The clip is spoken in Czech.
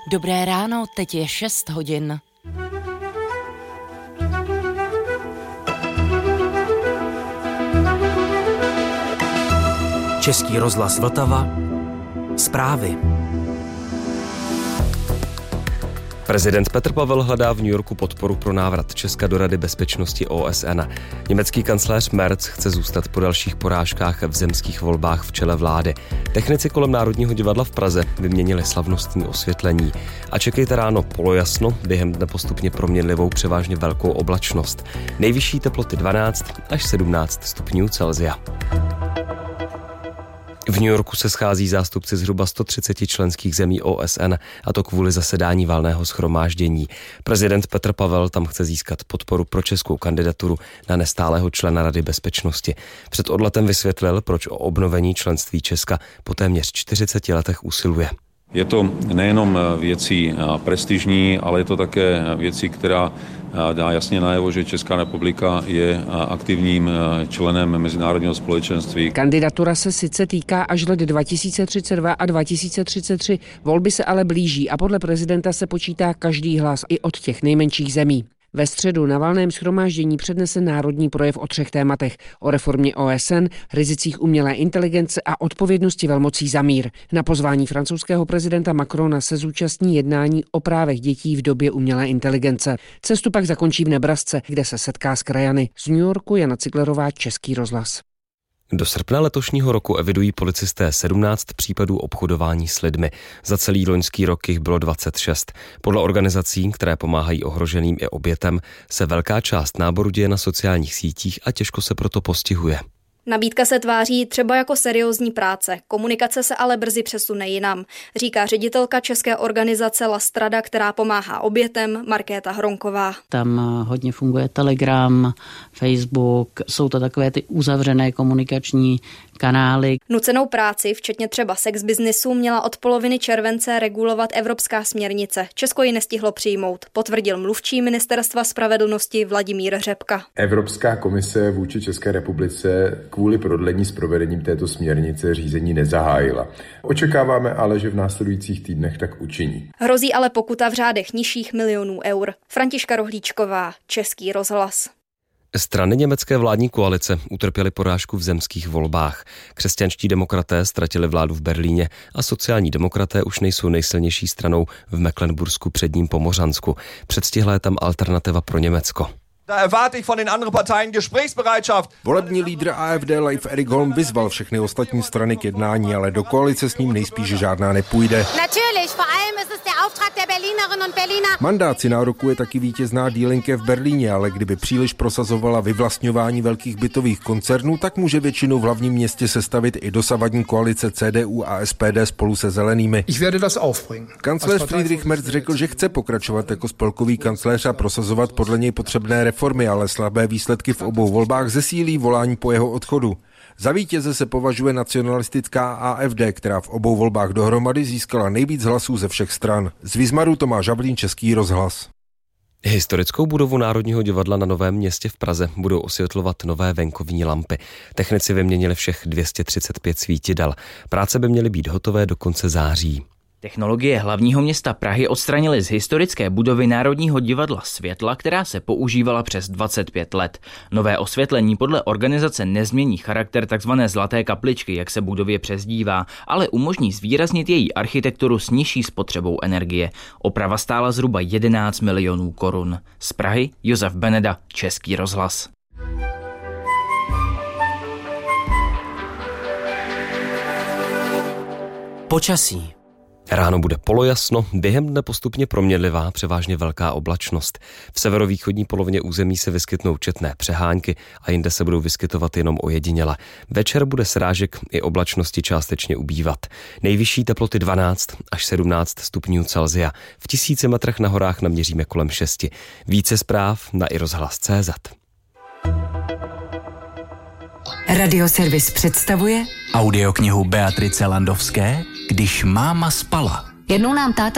Dobré ráno, teď je 6 hodin. Český rozhlas Vltava. Zprávy. Prezident Petr Pavel hledá v New Yorku podporu pro návrat Česka do Rady bezpečnosti OSN. Německý kancléř Merz chce zůstat po dalších porážkách v zemských volbách v čele vlády. Technici kolem Národního divadla v Praze vyměnili slavnostní osvětlení. A čekejte ráno polojasno, během dne postupně proměnlivou převážně velkou oblačnost. Nejvyšší teploty 12 až 17 stupňů Celsia. V New Yorku se schází zástupci zhruba 130 členských zemí OSN, a to kvůli zasedání valného shromáždění. Prezident Petr Pavel tam chce získat podporu pro českou kandidaturu na nestálého člena Rady bezpečnosti. Před odletem vysvětlil, proč o obnovení členství Česka po téměř 40 letech usiluje. Je to nejenom věcí prestižní, ale je to také věcí, která dá jasně najevo, že Česká republika je aktivním členem mezinárodního společenství. Kandidatura se sice týká až let 2032 a 2033, volby se ale blíží a podle prezidenta se počítá každý hlas i od těch nejmenších zemí. Ve středu na valném shromáždění přednese národní projev o 3 tématech: o reformě OSN, rizicích umělé inteligence a odpovědnosti velmocí za mír. Na pozvání francouzského prezidenta Macrona se zúčastní jednání o právech dětí v době umělé inteligence. Cestu pak zakončí v Nebrasce, kde se setká s krajany. Z New Yorku Jana Ciglerová, Český rozhlas. Do srpna letošního roku evidují policisté 17 případů obchodování s lidmi. Za celý loňský rok jich bylo 26. Podle organizací, které pomáhají ohroženým i obětem, se velká část náboru děje na sociálních sítích a těžko se proto postihuje. Nabídka se tváří třeba jako seriózní práce, komunikace se ale brzy přesune jinam, říká ředitelka české organizace La Strada, která pomáhá obětem, Markéta Hronková. Tam hodně funguje Telegram, Facebook, jsou to takové ty uzavřené komunikační kanály. Nucenou práci, včetně třeba sex biznisu, měla od poloviny července regulovat evropská směrnice. Česko ji nestihlo přijmout, potvrdil mluvčí Ministerstva spravedlnosti Vladimír Řepka. Evropská komise vůči České republice kvůli prodlení s provedením této směrnice řízení nezahájila. Očekáváme ale, že v následujících týdnech tak učiní. Hrozí ale pokuta v řádech nižších milionů eur. Františka Rohlíčková, Český rozhlas. Strany německé vládní koalice utrpěly porážku v zemských volbách. Křesťanští demokraté ztratili vládu v Berlíně a sociální demokraté už nejsou nejsilnější stranou v Mecklenbursku předním Pomořansku. Předstihla je tam Alternativa pro Německo. Volební lídr AfD Leif Erik Holm vyzval všechny ostatní strany k jednání, ale do koalice s ním nejspíš žádná nepůjde. Mandát si nárokuje taky vítězná Die Linke v Berlíně, ale kdyby příliš prosazovala vyvlastňování velkých bytových koncernů, tak může většinu v hlavním městě sestavit i dosavadní koalice CDU a SPD spolu se zelenými. Kancléř Friedrich Merz řekl, že chce pokračovat jako spolkový kancléř a prosazovat podle něj potřebné reformy, ale slabé výsledky v obou volbách zesílí volání po jeho odchodu. Za vítěze se považuje nacionalistická AfD, která v obou volbách dohromady získala nejvíc hlasů ze všech stran. Z Výzmaru Tomáš Žablín, Český rozhlas. Historickou budovu Národního divadla na Novém Městě v Praze budou osvětlovat nové venkovní lampy. Technici vyměnili všech 235 svítidel. Práce by měly být hotové do konce září. Technologie hlavního města Prahy odstranily z historické budovy Národního divadla světla, která se používala přes 25 let. Nové osvětlení podle organizace nezmění charakter tzv. Zlaté kapličky, jak se budově přezdívá, ale umožní zvýraznit její architekturu s nižší spotřebou energie. Oprava stála zhruba 11 milionů korun. Z Prahy Josef Beneda, Český rozhlas. Počasí. Ráno bude polojasno, během dne postupně proměnlivá, převážně velká oblačnost. V severovýchodní polovině území se vyskytnou četné přehánky a jinde se budou vyskytovat jenom ojediněle. Večer bude srážek i oblačnosti částečně ubývat. Nejvyšší teploty 12 až 17 stupňů Celsia. V 1000 metrech na horách naměříme kolem 6. Více zpráv na iRozhlas.cz. Radioservis představuje Audioknihu Beatrice Landovské Když máma spala. Jednou nám táta